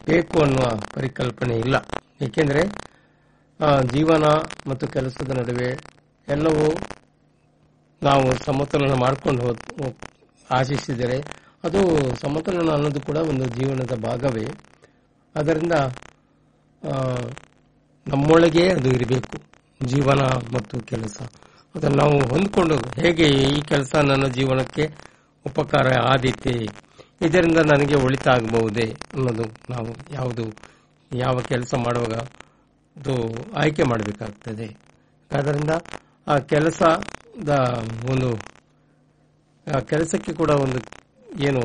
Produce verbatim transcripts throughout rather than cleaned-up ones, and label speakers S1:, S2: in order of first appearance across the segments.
S1: ಬೇಕು ಅನ್ನುವ ಪರಿಕಲ್ಪನೆ ಇಲ್ಲ. ಏಕೆಂದರೆ ಜೀವನ ಮತ್ತು ಕೆಲಸದ ನಡುವೆ ಎಲ್ಲವೂ ನಾವು ಸಮತೋಲನ ಮಾಡಿಕೊಂಡು ಹೋದ ಆಶಿಸಿದರೆ ಅದು ಸಮತೋಲನ ಅನ್ನೋದು ಕೂಡ ಒಂದು ಜೀವನದ ಭಾಗವೇ. ಅದರಿಂದ ನಮ್ಮೊಳಗೆ ಅದು ಇರಬೇಕು, ಜೀವನ ಮತ್ತು ಕೆಲಸ. ಅದನ್ನು ನಾವು ಹೊಂದ್ಕೊಂಡು ಹೇಗೆ ಈ ಕೆಲಸ ನನ್ನ ಜೀವನಕ್ಕೆ ಉಪಕಾರ ಆದೀತೆ, ಇದರಿಂದ ನನಗೆ ಒಳಿತ ಆಗಬಹುದೇ ಅನ್ನೋದು ನಾವು ಯಾವುದು ಯಾವ ಕೆಲಸ ಮಾಡುವಾಗ ಅದು ಆಯ್ಕೆ ಮಾಡಬೇಕಾಗ್ತದೆ. ಆದ್ದರಿಂದ ಆ ಕೆಲಸದ ಒಂದು ಆ ಕೆಲಸಕ್ಕೆ ಕೂಡ ಒಂದು ಏನು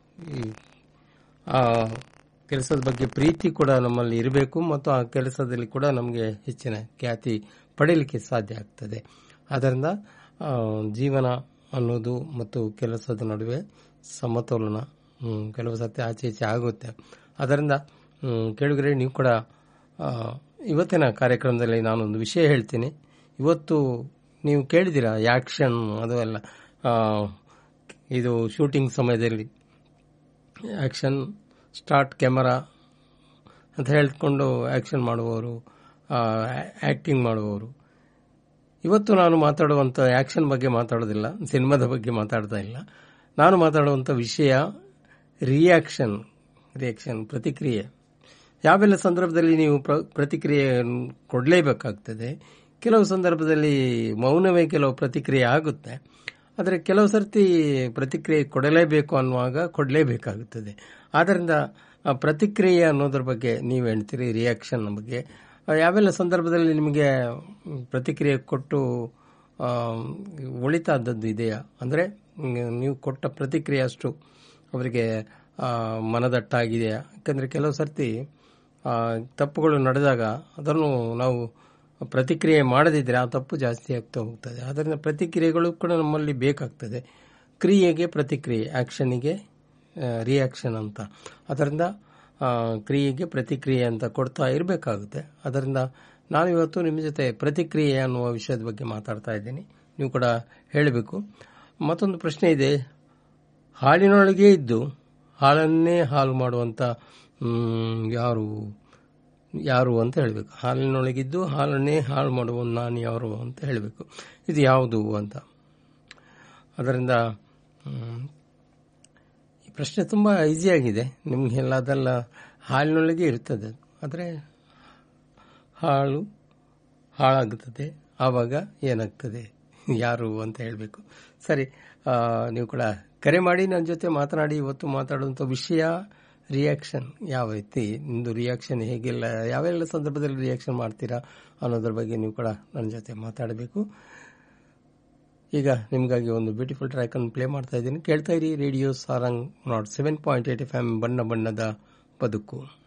S1: ಆ ಕೆಲಸದ ಬಗ್ಗೆ ಪ್ರೀತಿ ಕೂಡ ನಮ್ಮಲ್ಲಿ ಇರಬೇಕು ಮತ್ತು ಆ ಕೆಲಸದಲ್ಲಿ ಕೂಡ ನಮಗೆ ಹೆಚ್ಚಿನ ಖ್ಯಾತಿ ಪಡೆಯಲಿಕ್ಕೆ ಸಾಧ್ಯ ಆಗ್ತದೆ. ಆದ್ದರಿಂದ ಜೀವನ ಅನ್ನೋದು ಮತ್ತು ಕೆಲಸದ ನಡುವೆ ಸಮತೋಲನ ಕೆಲವು ಸತ್ಯ ಆಚೆ ಈಚೆ ಆಗುತ್ತೆ. ಅದರಿಂದ ಕೇಳಿದ್ರೆ ನೀವು ಕೂಡ ಇವತ್ತಿನ ಕಾರ್ಯಕ್ರಮದಲ್ಲಿ ನಾನೊಂದು ವಿಷಯ ಹೇಳ್ತೀನಿ. ಇವತ್ತು ನೀವು ಕೇಳಿದಿರ ಆಕ್ಷನ್, ಅದು ಎಲ್ಲ ಇದು ಶೂಟಿಂಗ್ ಸಮಯದಲ್ಲಿ ಆಕ್ಷನ್ ಸ್ಟಾರ್ಟ್ ಕ್ಯಾಮರಾ ಅಂತ ಹೇಳ್ಕೊಂಡು ಆಕ್ಷನ್ ಮಾಡುವವರು, ಆಕ್ಟಿಂಗ್ ಮಾಡುವವರು. ಇವತ್ತು ನಾನು ಮಾತಾಡುವಂಥ ಆಕ್ಷನ್ ಬಗ್ಗೆ ಮಾತಾಡೋದಿಲ್ಲ, ಸಿನಿಮಾದ ಬಗ್ಗೆ ಮಾತಾಡ್ತಾ ಇಲ್ಲ. ನಾನು ಮಾತಾಡುವಂಥ ವಿಷಯ ರಿಯಾಕ್ಷನ್ ರಿಯಾಕ್ಷನ್ ಪ್ರತಿಕ್ರಿಯೆ. ಯಾವೆಲ್ಲ ಸಂದರ್ಭದಲ್ಲಿ ನೀವು ಪ್ರತಿಕ್ರಿಯೆ ಕೊಡಲೇಬೇಕಾಗ್ತದೆ. ಕೆಲವು ಸಂದರ್ಭದಲ್ಲಿ ಮೌನವೇ ಕೆಲವು ಪ್ರತಿಕ್ರಿಯೆ ಆಗುತ್ತೆ. ಆದರೆ ಕೆಲವು ಸರ್ತಿ ಪ್ರತಿಕ್ರಿಯೆ ಕೊಡಲೇಬೇಕು ಅನ್ನುವಾಗ ಕೊಡಲೇಬೇಕಾಗುತ್ತದೆ. ಆದ್ದರಿಂದ ಪ್ರತಿಕ್ರಿಯೆ ಅನ್ನೋದ್ರ ಬಗ್ಗೆ ನೀವು ಹೇಳ್ತೀರಿ, ರಿಯಾಕ್ಷನ್ ಬಗ್ಗೆ ಯಾವೆಲ್ಲ ಸಂದರ್ಭದಲ್ಲಿ ನಿಮಗೆ ಪ್ರತಿಕ್ರಿಯೆ ಕೊಟ್ಟು ಒಳಿತಾದದ್ದು ಇದೆಯಾ? ಅಂದರೆ ನೀವು ಕೊಟ್ಟ ಪ್ರತಿಕ್ರಿಯೆ ಅಷ್ಟು ಅವರಿಗೆ ಮನದಟ್ಟಾಗಿದೆಯಾ? ಯಾಕಂದರೆ ಕೆಲವು ಸರ್ತಿ ತಪ್ಪುಗಳು ನಡೆದಾಗ ಅದನ್ನು ನಾವು ಪ್ರತಿಕ್ರಿಯೆ ಮಾಡದಿದ್ದರೆ ಆ ತಪ್ಪು ಜಾಸ್ತಿ ಆಗ್ತಾ ಹೋಗ್ತದೆ. ಆದ್ದರಿಂದ ಪ್ರತಿಕ್ರಿಯೆಗಳು ಕೂಡ ನಮ್ಮಲ್ಲಿ ಬೇಕಾಗ್ತದೆ. ಕ್ರಿಯೆಗೆ ಪ್ರತಿಕ್ರಿಯೆ, ಆಕ್ಷನಿಗೆ ರಿಯಾಕ್ಷನ್ ಅಂತ. ಅದರಿಂದ ಕ್ರಿಯೆಗೆ ಪ್ರತಿಕ್ರಿಯೆ ಅಂತ ಕೊಡ್ತಾ ಇರಬೇಕಾಗುತ್ತೆ. ಅದರಿಂದ ನಾನು ಇವತ್ತು ನಿಮ್ಮ ಜೊತೆ ಪ್ರತಿಕ್ರಿಯೆ ಅನ್ನುವ ವಿಷಯದ ಬಗ್ಗೆ ಮಾತಾಡ್ತಾ ಇದ್ದೀನಿ. ನೀವು ಕೂಡ ಹೇಳಬೇಕು. ಮತ್ತೊಂದು ಪ್ರಶ್ನೆ ಇದೆ, ಹಾಲಿನೊಳಗೆ ಇದ್ದು ಹಾಲನ್ನೇ ಹಾಲು ಮಾಡುವಂಥ ಯಾರು ಯಾರು ಅಂತ ಹೇಳಬೇಕು. ಹಾಲಿನೊಳಗಿದ್ದು ಹಾಲನ್ನೇ ಹಾಳು ಮಾಡುವ ನಾನು ಯಾರು ಅಂತ ಹೇಳಬೇಕು. ಇದು ಯಾವುದು ಅಂತ. ಅದರಿಂದ ಈ ಪ್ರಶ್ನೆ ತುಂಬ ಈಸಿಯಾಗಿದೆ ನಿಮಗೆಲ್ಲ. ಅದೆಲ್ಲ ಹಾಲಿನೊಳಗೆ ಇರ್ತದೆ, ಆದರೆ ಹಾಲು ಹಾಳಾಗುತ್ತದೆ. ಆವಾಗ ಏನಾಗ್ತದೆ, ಯಾರು ಅಂತ ಹೇಳಬೇಕು. ಸರಿ, ನೀವು ಕೂಡ ಕರೆ ಮಾಡಿ ನನ್ನ ಜೊತೆ ಮಾತನಾಡಿ. ಇವತ್ತು ಮಾತಾಡುವಂಥ ವಿಷಯ ರಿಯಾಕ್ಷನ್. ಯಾವ ರೀತಿ ನಿಮ್ಮದು ರಿಯಾಕ್ಷನ್ ಹೇಗೆಲ್ಲ, ಯಾವೆಲ್ಲ ಸಂದರ್ಭದಲ್ಲಿ ರಿಯಾಕ್ಷನ್ ಮಾಡ್ತೀರಾ ಅನ್ನೋದ್ರ ಬಗ್ಗೆ ನೀವು ಕೂಡ ನನ್ನ ಜೊತೆ ಮಾತಾಡಬೇಕು. ಈಗ ನಿಮಗಾಗಿ ಒಂದು ಬ್ಯೂಟಿಫುಲ್ ಟ್ರ್ಯಾಕ್ ಅನ್ನು ಪ್ಲೇ ಮಾಡ್ತಾ ಇದ್ದೀನಿ. ಕೇಳ್ತಾ ಇರಿ radio Sarang not seven point eight F M, ಬಣ್ಣ ಬಣ್ಣದ ಬದುಕು.